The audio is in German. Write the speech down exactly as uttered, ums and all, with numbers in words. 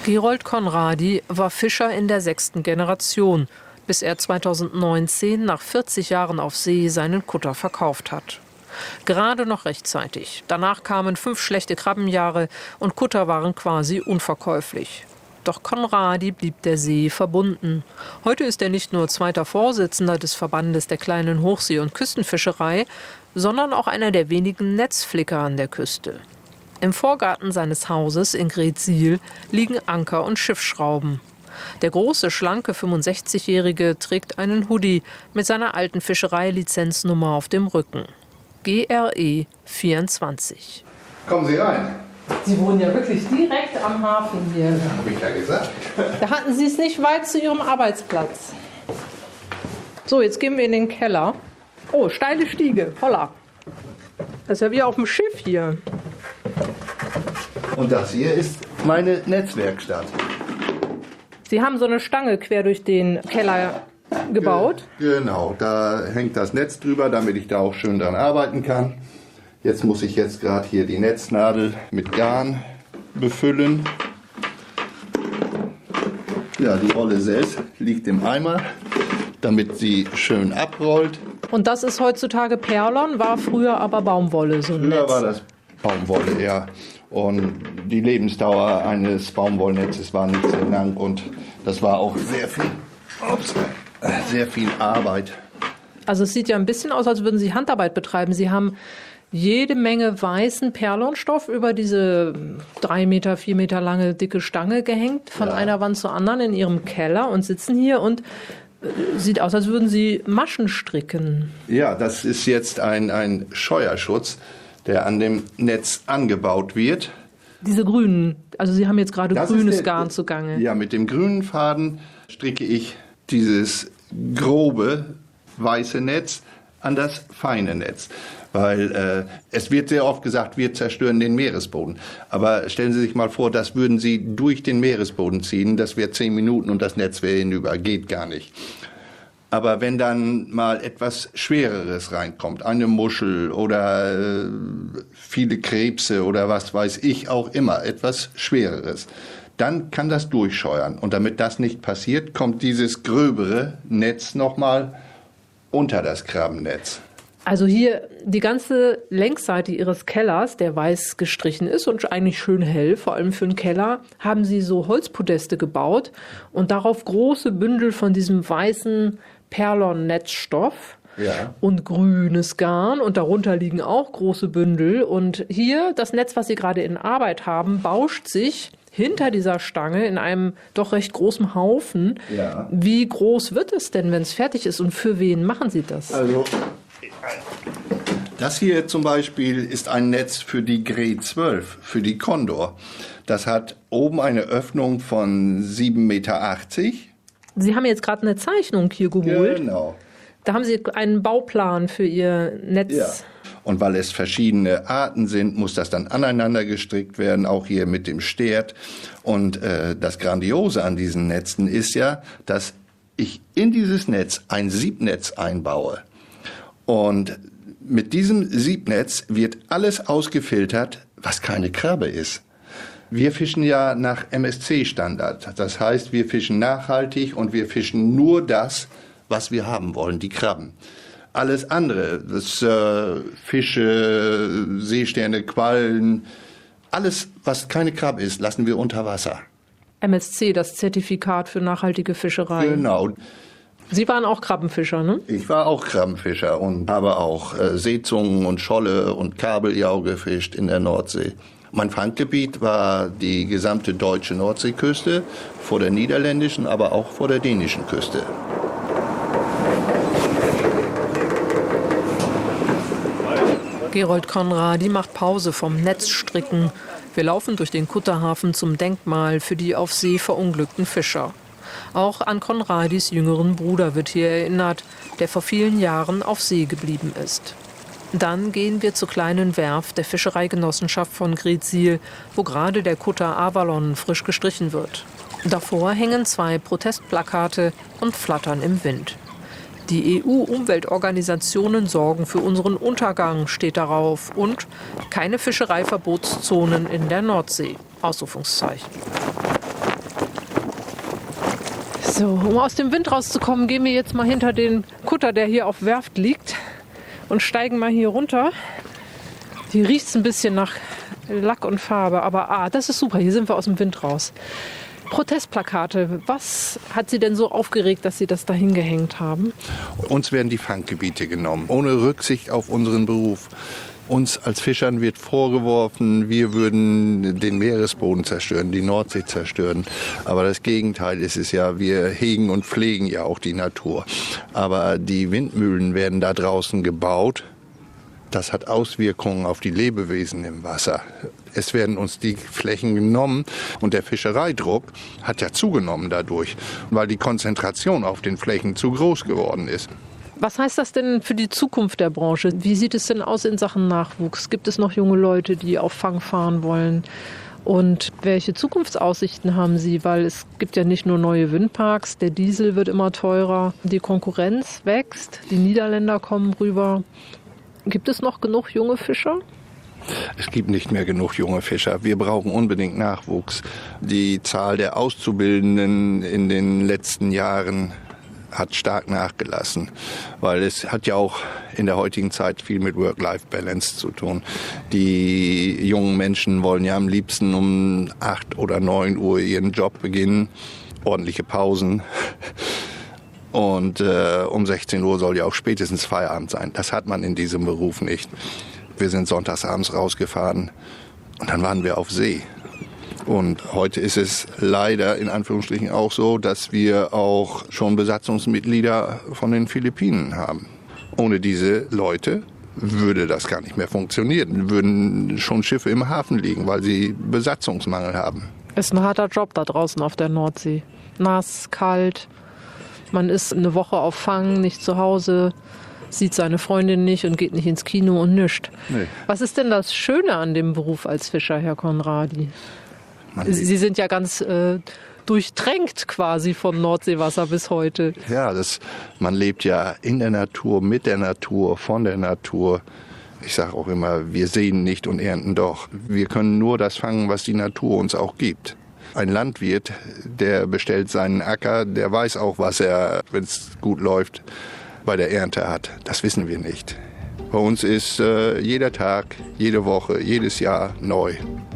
Gerold Conradi war Fischer in der sechsten Generation, bis er zweitausendneunzehn nach vierzig Jahren auf See seinen Kutter verkauft hat. Gerade noch rechtzeitig. Danach kamen fünf schlechte Krabbenjahre und Kutter waren quasi unverkäuflich. Doch Conradi blieb der See verbunden. Heute ist er nicht nur zweiter Vorsitzender des Verbandes der kleinen Hochsee- und Küstenfischerei, sondern auch einer der wenigen Netzflicker an der Küste. Im Vorgarten seines Hauses in Greetsiel liegen Anker und Schiffsschrauben. Der große, schlanke fünfundsechzigjährige trägt einen Hoodie mit seiner alten Fischereilizenznummer auf dem Rücken. G R E vierundzwanzig. Kommen Sie rein. Sie wohnen ja wirklich direkt am Hafen hier. Ja, habe ich ja gesagt. Da hatten Sie es nicht weit zu Ihrem Arbeitsplatz. So, jetzt gehen wir in den Keller. Oh, steile Stiege, holla. Das ist ja wie auf dem Schiff hier. Und das hier ist meine Netzwerkstatt. Sie haben so eine Stange quer durch den Keller gebaut. Ge- Genau, da hängt das Netz drüber, damit ich da auch schön dran arbeiten kann. Jetzt muss ich jetzt gerade hier die Netznadel mit Garn befüllen. Ja, die Rolle selbst liegt im Eimer, damit sie schön abrollt. Und das ist heutzutage Perlon, war früher aber Baumwolle, so ein Früher Netz. war das Baumwolle, ja. Und die Lebensdauer eines Baumwollnetzes war nicht sehr lang und das war auch sehr viel, ups, sehr viel Arbeit. Also es sieht ja ein bisschen aus, als würden Sie Handarbeit betreiben. Sie haben jede Menge weißen Perlonstoff über diese drei Meter, vier Meter lange dicke Stange gehängt, von Ja. einer Wand zur anderen in Ihrem Keller und sitzen hier und äh, sieht aus, als würden Sie Maschen stricken. Ja, das ist jetzt ein, ein Scheuerschutz, der an dem Netz angebaut wird. Diese grünen, also Sie haben jetzt gerade Das grünes ist der- Garn zugange. Ja, mit dem grünen Faden stricke ich dieses grobe weiße Netz an das feine Netz. Weil äh, es wird sehr oft gesagt, wir zerstören den Meeresboden. Aber stellen Sie sich mal vor, das würden Sie durch den Meeresboden ziehen. Das wäre zehn Minuten und das Netz wäre hinüber. Geht gar nicht. Aber wenn dann mal etwas Schwereres reinkommt, eine Muschel oder äh, viele Krebse oder was weiß ich auch immer, etwas Schwereres, dann kann das durchscheuern. Und damit das nicht passiert, kommt dieses gröbere Netz nochmal unter das Krabbennetz. Also hier die ganze Längsseite Ihres Kellers, der weiß gestrichen ist und eigentlich schön hell, vor allem für einen Keller, haben Sie so Holzpodeste gebaut und darauf große Bündel von diesem weißen Perlon-Netzstoff Ja. und grünes Garn und darunter liegen auch große Bündel. Und hier das Netz, was Sie gerade in Arbeit haben, bauscht sich hinter dieser Stange in einem doch recht großen Haufen. Ja. Wie groß wird es denn, wenn es fertig ist und für wen machen Sie das? Also das hier zum Beispiel ist ein Netz für die Gre zwölf, für die Condor. Das hat oben eine Öffnung von sieben Meter achtzig. Sie haben jetzt gerade eine Zeichnung hier geholt. Genau. Da haben Sie einen Bauplan für Ihr Netz. Ja. Und weil es verschiedene Arten sind, muss das dann aneinander gestrickt werden, auch hier mit dem Stert. Und äh, das Grandiose an diesen Netzen ist ja, dass ich in dieses Netz ein Siebnetz einbaue. Und mit diesem Siebnetz wird alles ausgefiltert, was keine Krabbe ist. Wir fischen ja nach M S C-Standard. Das heißt, wir fischen nachhaltig und wir fischen nur das, was wir haben wollen, die Krabben. Alles andere, das äh, Fische, Seesterne, Quallen, alles, was keine Krabbe ist, lassen wir unter Wasser. M S C, das Zertifikat für nachhaltige Fischerei. Genau. Sie waren auch Krabbenfischer, ne? Ich war auch Krabbenfischer und habe auch äh, Seezungen und Scholle und Kabeljau gefischt in der Nordsee. Mein Fanggebiet war die gesamte deutsche Nordseeküste, vor der niederländischen, aber auch vor der dänischen Küste. Gerold Conradi macht Pause vom Netzstricken. Wir laufen durch den Kutterhafen zum Denkmal für die auf See verunglückten Fischer. Auch an Conradis jüngeren Bruder wird hier erinnert, der vor vielen Jahren auf See geblieben ist. Dann gehen wir zur kleinen Werft der Fischereigenossenschaft von Greetsiel, wo gerade der Kutter Avalon frisch gestrichen wird. Davor hängen zwei Protestplakate und flattern im Wind. Die E U-Umweltorganisationen sorgen für unseren Untergang, steht darauf. Und keine Fischereiverbotszonen in der Nordsee. Ausrufungszeichen. So, um aus dem Wind rauszukommen, gehen wir jetzt mal hinter den Kutter, der hier auf Werft liegt, und steigen mal hier runter. Hier riecht es ein bisschen nach Lack und Farbe, aber ah, das ist super, hier sind wir aus dem Wind raus. Protestplakate, was hat Sie denn so aufgeregt, dass Sie das da hingehängt haben? Uns werden die Fanggebiete genommen, ohne Rücksicht auf unseren Beruf. Uns als Fischern wird vorgeworfen, wir würden den Meeresboden zerstören, die Nordsee zerstören. Aber das Gegenteil ist es ja, wir hegen und pflegen ja auch die Natur. Aber die Windmühlen werden da draußen gebaut. Das hat Auswirkungen auf die Lebewesen im Wasser. Es werden uns die Flächen genommen und der Fischereidruck hat ja zugenommen dadurch, weil die Konzentration auf den Flächen zu groß geworden ist. Was heißt das denn für die Zukunft der Branche? Wie sieht es denn aus in Sachen Nachwuchs? Gibt es noch junge Leute, die auf Fang fahren wollen? Und welche Zukunftsaussichten haben Sie? Weil es gibt ja nicht nur neue Windparks, der Diesel wird immer teurer, die Konkurrenz wächst, die Niederländer kommen rüber. Gibt es noch genug junge Fischer? Es gibt nicht mehr genug junge Fischer. Wir brauchen unbedingt Nachwuchs. Die Zahl der Auszubildenden in den letzten Jahren hat stark nachgelassen, weil es hat ja auch in der heutigen Zeit viel mit Work-Life-Balance zu tun. Die jungen Menschen wollen ja am liebsten um acht oder neun Uhr ihren Job beginnen, ordentliche Pausen. Und äh, um sechzehn Uhr soll ja auch spätestens Feierabend sein. Das hat man in diesem Beruf nicht. Wir sind sonntagsabends rausgefahren und dann waren wir auf See. Und heute ist es leider in Anführungsstrichen auch so, dass wir auch schon Besatzungsmitglieder von den Philippinen haben. Ohne diese Leute würde das gar nicht mehr funktionieren. Würden schon Schiffe im Hafen liegen, weil sie Besatzungsmangel haben. Ist ein harter Job da draußen auf der Nordsee. Nass, kalt. Man ist eine Woche auf Fang, nicht zu Hause, sieht seine Freundin nicht und geht nicht ins Kino und nischt. Nee. Was ist denn das Schöne an dem Beruf als Fischer, Herr Conradi? Sie sind ja ganz äh, durchtränkt quasi von Nordseewasser bis heute. Ja, das, man lebt ja in der Natur, mit der Natur, von der Natur. Ich sage auch immer, wir sehen nicht und ernten doch. Wir können nur das fangen, was die Natur uns auch gibt. Ein Landwirt, der bestellt seinen Acker, der weiß auch, was er, wenn es gut läuft, bei der Ernte hat. Das wissen wir nicht. Bei uns ist äh, jeder Tag, jede Woche, jedes Jahr neu.